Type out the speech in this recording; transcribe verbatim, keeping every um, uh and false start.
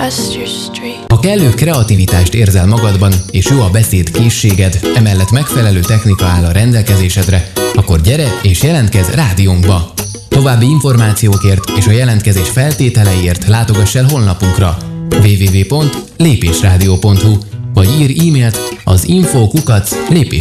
Ha kellő kreativitást érzel magadban, és jó a beszéd készséged, emellett megfelelő technika áll a rendelkezésedre, akkor gyere és jelentkezz rádiónkba! További információkért és a jelentkezés feltételeiért látogass el honlapunkra double-u double-u double-u pont lépésrádió pont hu vagy ír e-mailt az info kukac lépésrádió pont hu.